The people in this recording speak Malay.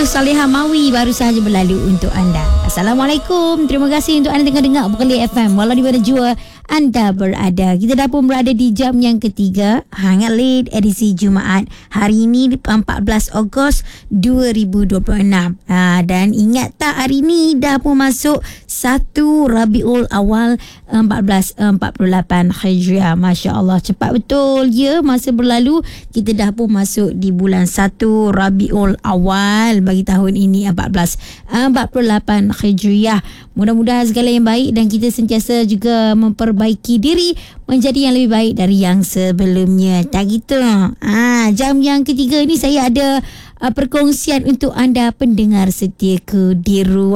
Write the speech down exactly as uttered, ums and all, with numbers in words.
lagu Salihah Mawi baru sahaja berlalu untuk anda. Assalamualaikum. Terima kasih untuk anda tengah dengar Bukanlah F M. Walau di mana jua anda berada. Kita dah pun berada di jam yang ketiga. Hangat Lead edisi Jumaat. Hari ini empat belas Ogos dua ribu dua puluh enam. Ha, dan ingat tak hari ini dah pun masuk satu Rabiul Awal empat belas empat puluh lapan Hijriah. Masya Allah, cepat betul ya masa berlalu. Kita dah pun masuk di bulan satu Rabiul Awal bagi tahun ini empat belas empat puluh lapan Hijriah. Mudah-mudahan segala yang baik dan kita sentiasa juga memperbaiki diri menjadi yang lebih baik dari yang sebelumnya. Tak gitu. Ah, jam yang ketiga ni saya ada uh, perkongsian untuk anda pendengar setiaku di ruang